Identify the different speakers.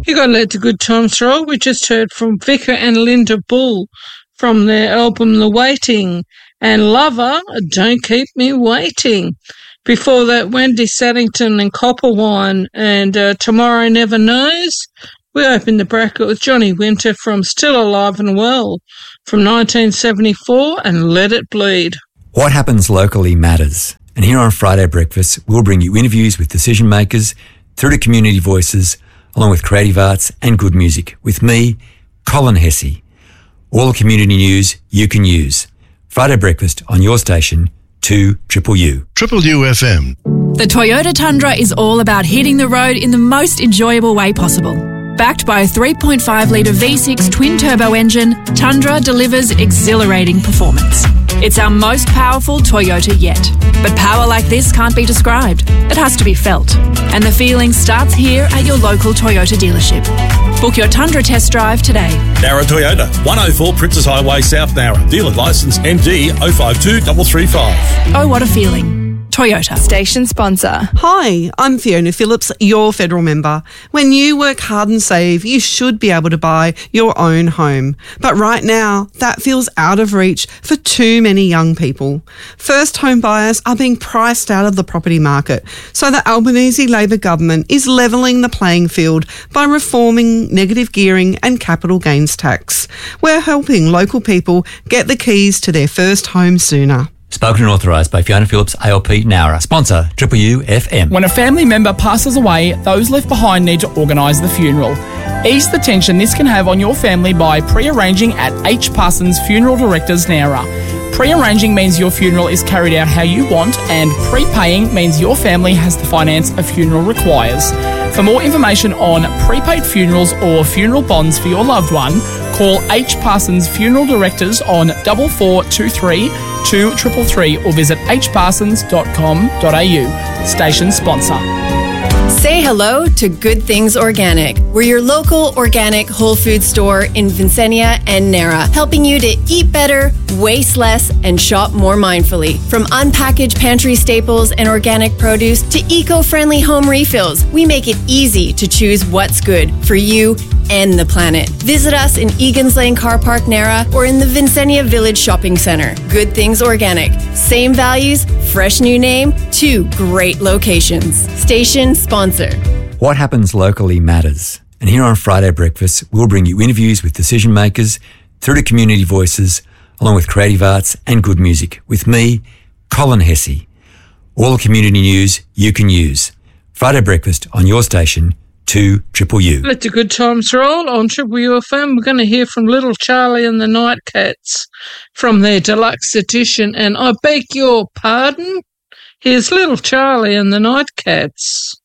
Speaker 1: You got to let the good times roll. We just heard from Vicar and Linda Bull from their album The Waiting, and Lover, Don't Keep Me Waiting. Before that, Wendy Saddington and Copperwine and Tomorrow Never Knows. We opened the bracket with Johnny Winter from Still Alive and Well from 1974 and Let It Bleed.
Speaker 2: What happens locally matters. And here on Friday Breakfast, we'll bring you interviews with decision makers through to community voices, along with creative arts and good music, with me, Colin Hesse. All the community news you can use. Friday Breakfast on your station, 2UUU.
Speaker 3: Triple U FM.
Speaker 4: The Toyota Tundra is all about hitting the road in the most enjoyable way possible. Backed by a 3.5-litre V6 twin-turbo engine, Tundra delivers exhilarating performance. It's our most powerful Toyota yet. But power like this can't be described. It has to be felt. And the feeling starts here at your local Toyota dealership. Book your Tundra test drive today.
Speaker 5: Nara Toyota, 104 Princess Highway, South Nara. Dealer licence MD 052335.
Speaker 4: Oh, what a feeling. Toyota.
Speaker 6: Station sponsor.
Speaker 7: Hi, I'm Fiona Phillips, your federal member. When you work hard and save, you should be able to buy your own home. But right now, that feels out of reach for too many young people. First home buyers are being priced out of the property market, so the Albanese Labor government is levelling the playing field by reforming negative gearing and capital gains tax. We're helping local people get the keys to their first home sooner.
Speaker 2: Spoken and authorised by Fiona Phillips, ALP Nowra. Sponsor, UUU FM.
Speaker 8: When a family member passes away, those left behind need to organise the funeral. Ease the tension this can have on your family by pre-arranging at H. Parsons Funeral Directors, Nowra. Pre-arranging means your funeral is carried out how you want, and prepaying means your family has the finance a funeral requires. For more information on prepaid funerals or funeral bonds for your loved one, call H. Parsons Funeral Directors on 4423 2333 or visit hparsons.com.au. Station sponsor.
Speaker 6: Say hello to Good Things Organic. We're your local organic whole food store in Vincennia and Nara, helping you to eat better, waste less, and shop more mindfully. From unpackaged pantry staples and organic produce to eco-friendly home refills, we make it easy to choose what's good for you and the planet. Visit us in Egan's Lane Car Park, Nara, or in the Vincennia Village Shopping Centre. Good Things Organic. Same values, fresh new name, 2 great locations. Station sponsor.
Speaker 2: What happens locally matters. And here on Friday Breakfast, we'll bring you interviews with decision makers through to community voices, along with creative arts and good music, with me, Colin Hesse. All the community news you can use. Friday Breakfast on your station, 2UUU.
Speaker 1: Let the good times roll on Triple FM. We're going to hear from Little Charlie and the Nightcats from their deluxe edition. And I beg your pardon, here's Little Charlie and the Nightcats.